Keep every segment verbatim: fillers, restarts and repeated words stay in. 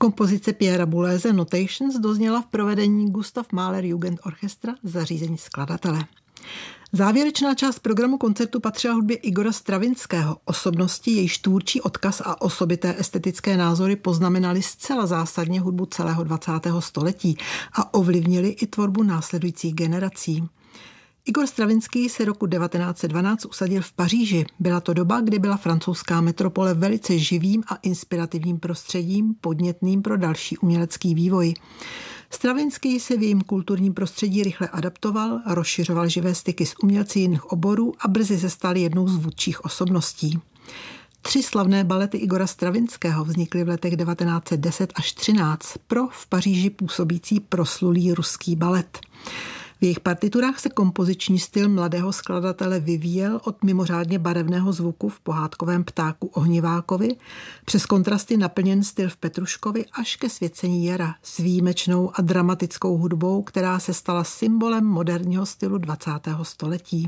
Kompozice Pierra Bouleze Notations dozněla v provedení Gustav Mahler Jugendorchestra z zařízení skladatele. Závěrečná část programu koncertu patřila hudbě Igora Stravinského, osobnosti, jejíž tvůrčí odkaz a osobité estetické názory poznamenaly zcela zásadně hudbu celého dvacátého století a ovlivnili i tvorbu následujících generací. Igor Stravinský se roku devatenáct set dvanáct usadil v Paříži. Byla to doba, kdy byla francouzská metropole velice živým a inspirativním prostředím, podnětným pro další umělecký vývoj. Stravinský se v jejím kulturním prostředí rychle adaptoval, rozšiřoval živé styky s umělci jiných oborů a brzy se stal jednou z vůdčích osobností. Tři slavné balety Igora Stravinského vznikly v letech devatenáct set deset až třináct pro v Paříži působící proslulý ruský balet. V jejich partiturách se kompoziční styl mladého skladatele vyvíjel od mimořádně barevného zvuku v pohádkovém Ptáku ohnivákovi přes kontrasty naplněn styl v Petruškovi až ke Svěcení jara s výjimečnou a dramatickou hudbou, která se stala symbolem moderního stylu dvacátého století.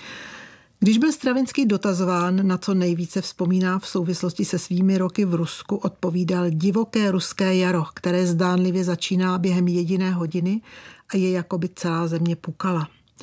Když byl Stravinský dotazován, na co nejvíce vzpomíná v souvislosti se svými roky v Rusku, odpovídal divoké ruské jaro, které zdánlivě začíná během jediné hodiny a je jako by celá země pukala.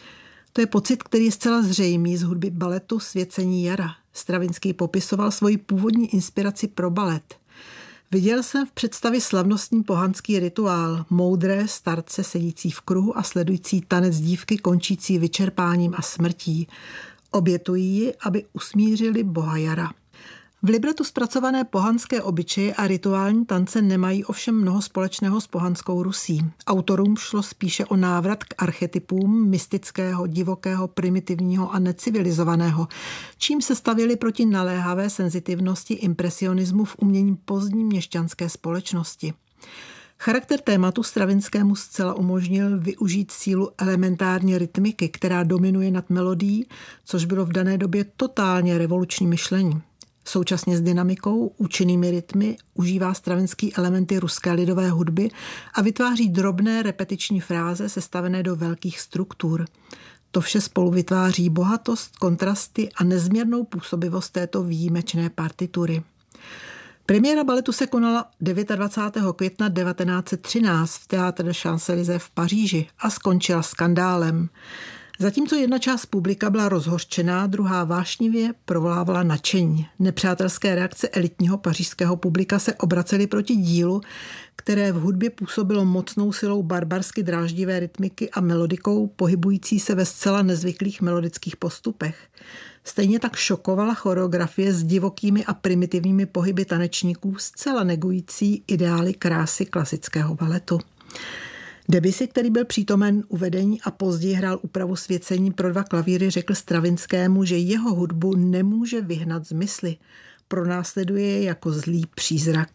To je pocit, který je zcela zřejmý z hudby baletu Svěcení jara. Stravinský popisoval svoji původní inspiraci pro balet. Viděl jsem v představě slavnostní pohanský rituál, moudré starce sedící v kruhu a sledující tanec dívky končící vyčerpáním a smrtí. Obětují ji, aby usmířili boha jara. V libretu zpracované pohanské obyčeje a rituální tance nemají ovšem mnoho společného s pohanskou Rusí. Autorům šlo spíše o návrat k archetypům mystického, divokého, primitivního a necivilizovaného, čím se stavěli proti naléhavé senzitivnosti impresionismu v umění pozdní měšťanské společnosti. Charakter tématu Stravinskému zcela umožnil využít sílu elementární rytmiky, která dominuje nad melodií, což bylo v dané době totálně revoluční myšlení. Současně s dynamikou, účinnými rytmy užívá Stravinský elementy ruské lidové hudby a vytváří drobné repetiční fráze sestavené do velkých struktur. To vše spolu vytváří bohatost, kontrasty a nezměrnou působivost této výjimečné partitury. Premiéra baletu se konala dvacátého devátého května devatenáct set třináct v Théâtre des Champs-Élysées v Paříži a skončila skandálem. Zatímco jedna část publika byla rozhořčená, druhá vášnivě provolávala nadšení. Nepřátelské reakce elitního pařížského publika se obracely proti dílu, které v hudbě působilo mocnou silou barbarsky dráždivé rytmiky a melodikou pohybující se ve zcela nezvyklých melodických postupech. Stejně tak šokovala choreografie s divokými a primitivními pohyby tanečníků, zcela negující ideály krásy klasického baletu. Debussy, který byl přítomen uvedení a později hrál úpravu Svěcení pro dva klavíry, řekl Stravinskému, že jeho hudbu nemůže vyhnat z mysli. Pronásleduje je jako zlý přízrak.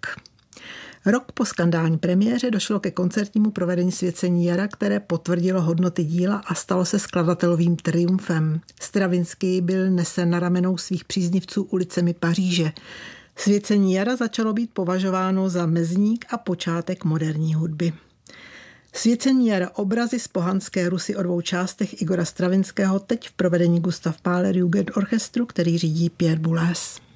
Rok po skandální premiéře došlo ke koncertnímu provedení Svěcení jara, které potvrdilo hodnoty díla a stalo se skladatelovým triumfem. Stravinský byl nesen na ramenou svých příznivců ulicemi Paříže. Svěcení jara začalo být považováno za mezník a počátek moderní hudby. Svěcení jara, obrazy z pohanské Rusy o dvou částech Igora Stravinského, teď v provedení Gustav Mahler Jugendorchestru, který řídí Pierre Boulez.